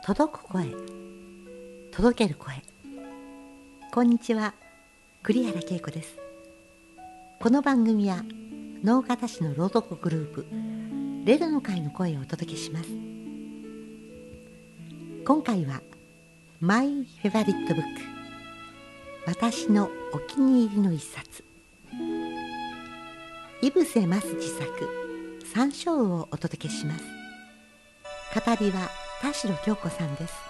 届く声、届ける声。こんにちは、栗原恵子です。この番組は能方市の朗読グループレルの会の声をお届けします。今回はマイフェバリットブック、私のお気に入りの一冊、井伏正治作山椒魚をお届けします。語りは田代京子さんです。